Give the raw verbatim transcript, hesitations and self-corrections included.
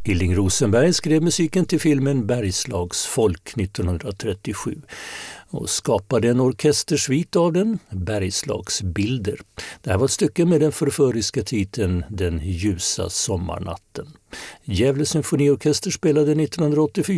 Hilding Rosenberg skrev musiken till filmen Bergslagsfolk nittonhundratrettiosju och skapade en orkestersvit av den, Bergslagsbilder. Det här var ett stycke med den förföriska titeln Den ljusa sommarnatten. Gävle symfoniorkester spelade nittonhundraåttiofyra